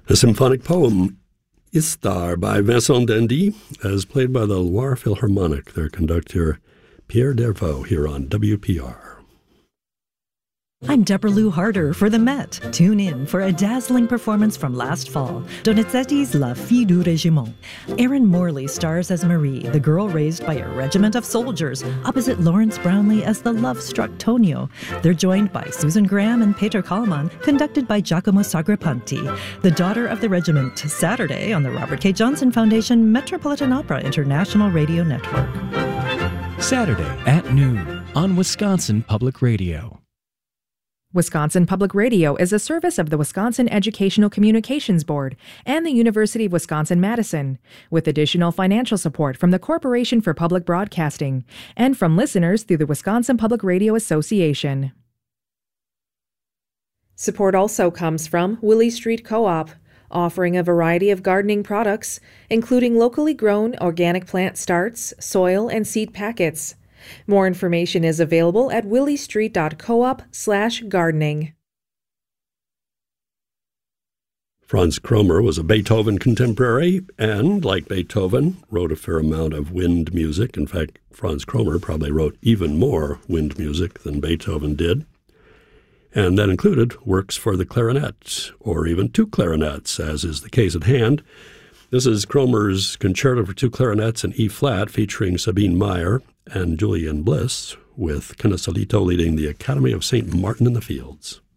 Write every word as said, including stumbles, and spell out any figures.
A symphonic poem, Istar, by Vincent Dendy, as played by the Loire Philharmonic, their conductor Pierre Dervaux, here on W P R. I'm Deborah Lou Harder for the Met. Tune in for a dazzling performance from last fall, Donizetti's La Fille du Régiment. Erin Morley stars as Marie, the girl raised by a regiment of soldiers, opposite Lawrence Brownlee as the love-struck Tonio. They're joined by Susan Graham and Peter Kallman, conducted by Giacomo Sagrapanti. The Daughter of the Regiment, Saturday on the Robert K. Johnson Foundation Metropolitan Opera International Radio Network. Saturday at noon on Wisconsin Public Radio. Wisconsin Public Radio is a service of the Wisconsin Educational Communications Board and the University of Wisconsin-Madison, with additional financial support from the Corporation for Public Broadcasting and from listeners through the Wisconsin Public Radio Association. Support also comes from Willie Street Co-op, offering a variety of gardening products, including locally grown organic plant starts, soil, and seed packets. More information is available at williestreet.coop slash gardening. Franz Kromer was a Beethoven contemporary and, like Beethoven, wrote a fair amount of wind music. In fact, Franz Kromer probably wrote even more wind music than Beethoven did. And that included works for the clarinet, or even two clarinets, as is the case at hand. This is Kromer's Concerto for Two Clarinets in E-flat, featuring Sabine Meyer and Julian Bliss, with Kenneth Solito leading the Academy of Saint Martin in the Fields.